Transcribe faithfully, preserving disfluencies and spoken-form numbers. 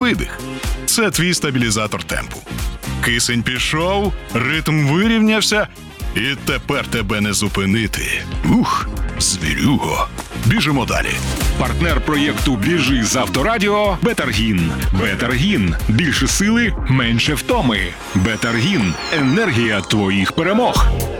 видих. Це твій стабілізатор темпу. Кисень пішов, ритм вирівнявся, і тепер тебе не зупинити. Ух, звірюго. Біжимо далі. Партнер проєкту «Біжи» з Авторадіо – Бетаргін. Бетаргін. Більше сили, менше втоми. Бетаргін. Енергія твоїх перемог.